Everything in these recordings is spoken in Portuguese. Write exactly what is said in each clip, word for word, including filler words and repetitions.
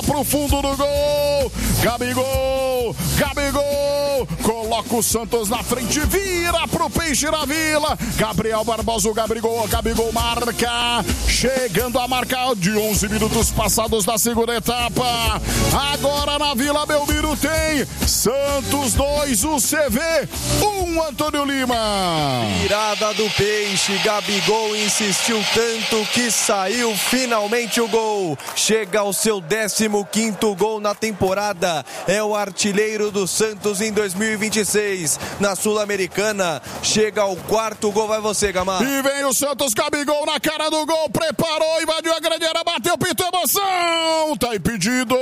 pro fundo do gol. Gabigol, Gabigol, coloca o Santos na frente, vira pro Peixe na Vila. Gabriel Barbosa, o Gabigol, Gabigol marca, chegando a marcar de onze minutos passados da segunda etapa. Agora na Vila Belmiro tem Santos dois, o C V um, Antônio Lima. Virada do Peixe, Gabigol insistiu tanto que saiu finalmente o gol. Chega ao seu décimo quinto gol na temporada. É o artilheiro do Santos em dois mil e vinte e seis. Na Sul-Americana, chega ao quarto gol. Vai você, Gamar. E vem o Santos, Gabigol na cara do gol, preparou, invadiu a grande área, bateu, pintou, emoção. Tá impedido.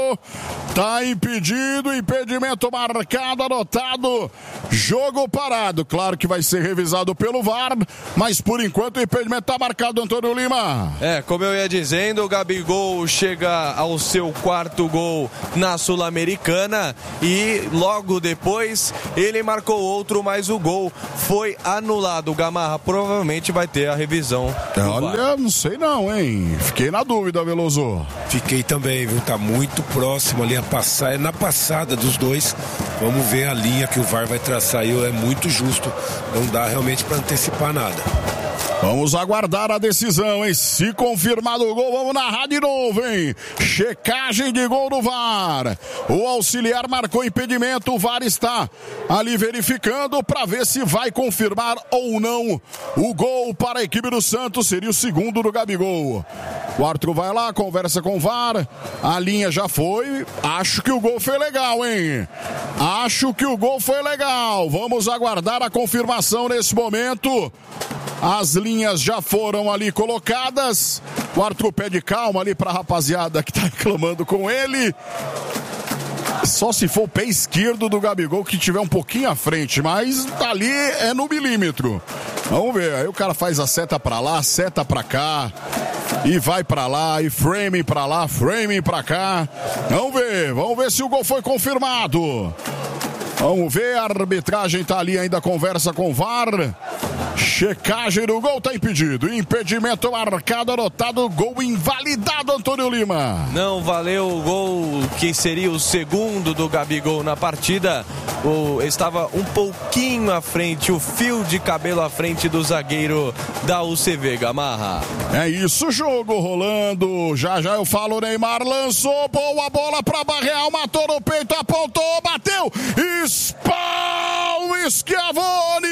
Tá impedido, impedimento marcado, anotado, jogo parado. Claro que vai ser revisado pelo V A R, mas por enquanto o impedimento tá marcado, Antônio Lima. É, como eu ia dizendo, o Gabigol chega ao seu quarto gol na Sul-Americana e logo depois ele marcou outro, mas o gol foi anulado. O Gamarra provavelmente vai ter a revisão. Olha, não sei não, hein? Fiquei na dúvida, Veloso. Fiquei também, viu? Tá muito próximo ali a passar, é na passada dos dois. Vamos ver a linha que o V A R vai traçar aí, é muito justo. Não dá realmente para antecipar nada. Vamos aguardar a decisão, hein? Se confirmado o gol, vamos narrar de novo, hein? Checagem de gol do V A R. O auxiliar marcou impedimento, o V A R está ali verificando para ver se vai confirmar ou não o gol para a equipe do Santos. Seria o segundo do Gabigol. O árbitro vai lá, conversa com o V A R. A linha já foi. Acho que o gol foi legal, hein? Acho que o gol foi legal. Vamos aguardar a confirmação nesse momento. As linhas já foram ali colocadas. O árbitro pede calma ali pra rapaziada que tá reclamando com ele. Só se for o pé esquerdo do Gabigol que tiver um pouquinho à frente, mas ali é no milímetro. Vamos ver, aí o cara faz a seta pra lá, seta pra cá, e vai pra lá, e framing pra lá, framing pra cá. Vamos ver, vamos ver se o gol foi confirmado. Vamos ver, a arbitragem tá ali, ainda conversa com o V A R. Checagem do gol, tá impedido. Impedimento marcado, anotado, gol invalidado, Antônio Lima. Não valeu o gol que seria o segundo do Gabigol na partida. O, estava um pouquinho à frente, o fio de cabelo à frente do zagueiro da U C V, Gamarra. É isso, jogo rolando. Já já eu falo, Neymar lançou, boa bola pra Barreal, matou no peito, apontou, bateu. Spawn Schiavone.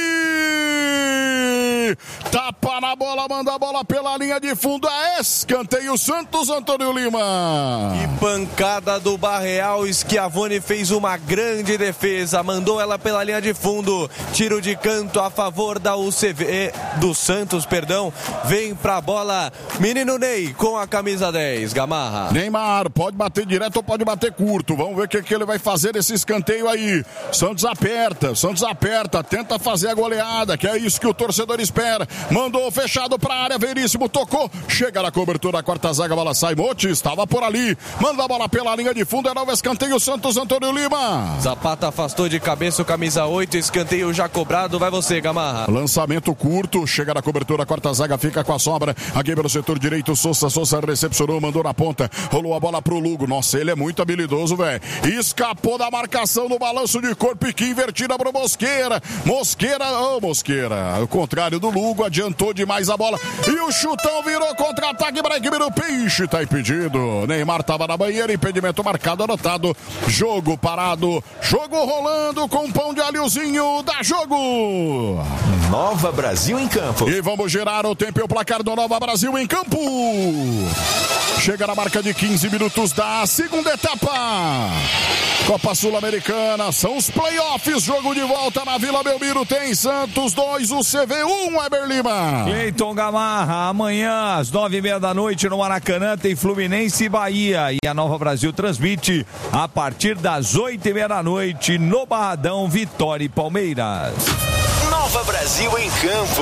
Tapa na bola, manda a bola pela linha de fundo. É escanteio Santos, Antônio Lima. E pancada do Barreal. Schiavone fez uma grande defesa, mandou ela pela linha de fundo. Tiro de canto a favor da U C V, do Santos, perdão. Vem pra bola, menino Ney com a camisa dez, Gamarra. Neymar, pode bater direto ou pode bater curto. Vamos ver o que, que ele vai fazer nesse escanteio aí. Santos aperta, Santos aperta, tenta fazer a goleada, que é isso que o torcedor espera. Mandou fechado pra área, Veríssimo tocou, chega na cobertura, a quarta zaga, a bola sai, Motti estava por ali, manda a bola pela linha de fundo, é novo escanteio Santos, Antônio Lima. Zapata afastou de cabeça o camisa oito, escanteio já cobrado, vai você, Gamarra. Lançamento curto, chega na cobertura, a quarta zaga fica com a sombra, aqui pelo setor direito, Sousa, Sousa recepcionou, mandou na ponta, rolou a bola pro Lugo, nossa, ele é muito habilidoso, velho, escapou da marcação no balanço de corpo e que invertida pro Mosqueira, Mosqueira, ô oh, Mosqueira, o contrário do Lugo, adiantou demais a bola e o chutão virou contra-ataque para a equipe do Peixe, tá impedido. Neymar tava na banheira, impedimento marcado, anotado, jogo parado, jogo rolando com pão de alhozinho, dá jogo. Nova Brasil em campo. E vamos girar o tempo e o placar do Nova Brasil em campo. Chega na marca de quinze minutos da segunda etapa. Copa Sul-Americana, são os playoffs, jogo de volta na Vila Belmiro, tem Santos dois, o C V um, Weber Lima. Cleiton Gamarra, amanhã às nove e meia da noite no Maracanã tem Fluminense e Bahia, e a Nova Brasil transmite a partir das oito e meia da noite no Barradão, Vitória e Palmeiras. Nova Brasil em campo.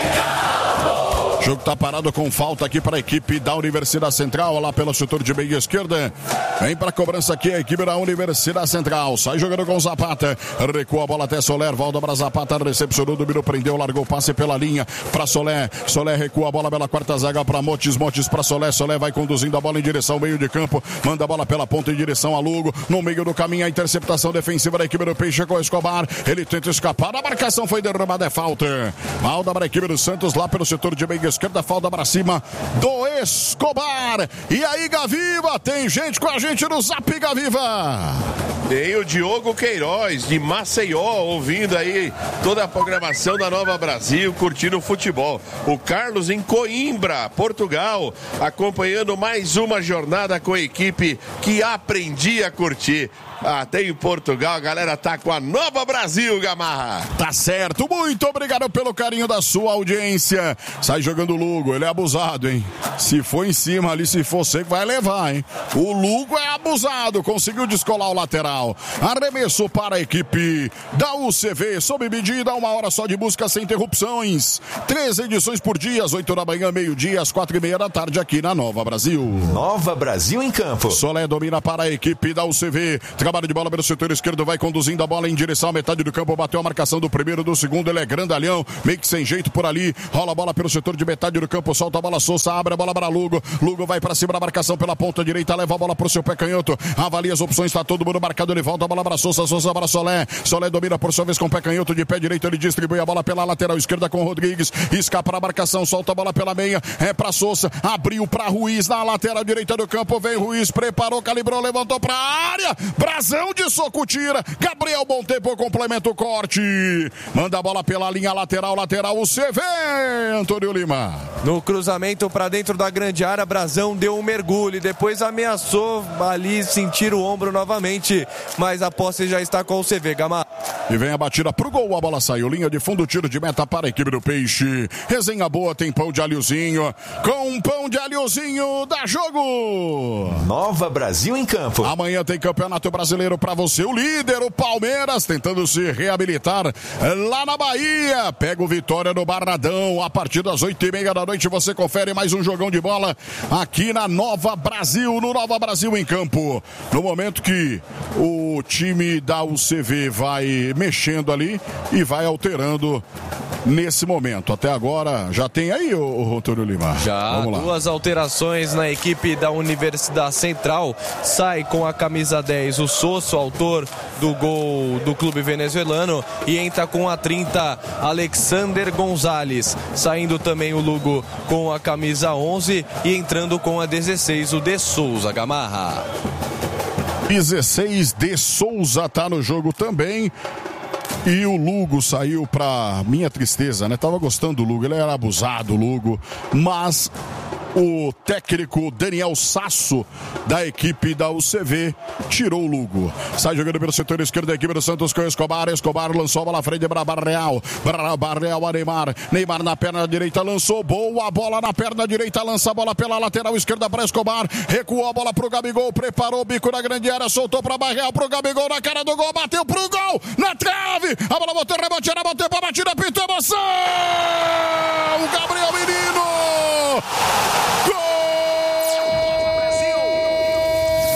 O jogo tá parado com falta aqui para a equipe da Universidade Central, lá pelo setor de meia esquerda. Vem pra cobrança aqui a equipe da Universidade Central. Sai jogando com o Zapata. Recua a bola até Soler. Volta para Zapata. Recepcionou, dominou, prendeu, largou o passe pela linha pra Soler. Soler recua a bola pela quarta zaga pra Motes. Motes pra Soler. Soler vai conduzindo a bola em direção ao meio de campo. Manda a bola pela ponta em direção a Lugo. No meio do caminho a interceptação defensiva da equipe do Peixe com o Escobar. Ele tenta escapar. A marcação foi derrubada. É falta. Falta para a equipe do Santos lá pelo setor de meia esquerda. Falta para cima do Escobar. E aí, Gaviva? Tem gente com a gente no Zap, Gaviva. Tem o Diogo Queiroz, de Maceió, ouvindo aí toda a programação da Nova Brasil, curtindo o futebol. O Carlos em Coimbra, Portugal, acompanhando mais uma jornada com a equipe que aprendi a curtir. Até em Portugal, a galera tá com a Nova Brasil, Gamarra. Tá certo, muito obrigado pelo carinho da sua audiência. Sai jogando o Lugo, ele é abusado, hein? Se for em cima ali, se for seco, vai levar, hein? O Lugo é abusado, conseguiu descolar o lateral. Arremesso para a equipe da U C V, sob medida, uma hora só de busca sem interrupções. Três edições por dia, às oito da manhã, meio-dia, às quatro e meia da tarde, aqui na Nova Brasil. Nova Brasil em campo. Solé domina para a equipe da U C V. Trabalho de bola pelo setor esquerdo, vai conduzindo a bola em direção à metade do campo, bateu a marcação do primeiro, do segundo, ele é grandalhão, meio que sem jeito por ali, rola a bola pelo setor de metade do campo, solta a bola, Souza, abre a bola para Lugo, Lugo vai para cima da marcação pela ponta direita, leva a bola pro seu pé canhoto, avalia as opções, está todo mundo marcado, ele volta a bola para Souza, Souza para Solé, Solé domina por sua vez com o pé canhoto, de pé direito, ele distribui a bola pela lateral esquerda com o Rodrigues, escapa a marcação, solta a bola pela meia, é para Souza, abriu para Ruiz na lateral direita do campo, vem Ruiz, preparou, calibrou, levantou para a área, brasão de soco, tira, Gabriel Montempo complementa o corte, manda a bola pela linha lateral, lateral, o C V, Antônio Lima. No cruzamento para dentro da grande área, Brasão deu um mergulho e depois ameaçou ali sentir o ombro novamente, mas a posse já está com o C V, Gama. E vem a batida pro gol, a bola saiu, linha de fundo, tiro de meta para a equipe do Peixe. Resenha boa, tem pão de alhozinho, com pão de alhozinho, dá jogo. Nova Brasil em campo. Amanhã tem Campeonato Brasileiro para você, o líder, o Palmeiras, tentando se reabilitar lá na Bahia. Pega o Vitória no Barradão, a partir das oito e meia da noite você confere mais um jogão de bola aqui na Nova Brasil, no Nova Brasil em campo. No momento que o time da U C V vai mexendo ali e vai alterando nesse momento. Até agora já tem aí o, o Antônio Lima. Já, Vamos lá. Duas alterações na equipe da Universidade Central. Sai com a camisa dez o Sosso, autor do gol do clube venezuelano, e entra com a trinta Alexander Gonzalez. Saindo também o Lugo com a camisa onze e entrando com a dezesseis o De Souza, Gamarra. dezesseis de Souza tá no jogo também. E o Lugo saiu pra minha tristeza, né? Tava gostando do Lugo, ele era abusado, o Lugo, mas o técnico Daniel Sasso, da equipe da U C V, tirou o Lugo. Sai jogando pelo setor esquerdo da equipe do Santos com o Escobar. Escobar lançou a bola à frente para Barreal. Barreal a Neymar. Neymar na perna direita lançou. Boa bola na perna direita. Lança a bola pela lateral esquerda para Escobar. Recuou a bola pro Gabigol. Preparou o bico na grande área. Soltou para Barreal. Pro Gabigol na cara do gol. Bateu pro gol. Na trave. A bola botou rebote. Era bateu para batida. Pintou emoção. O Gabriel Menino.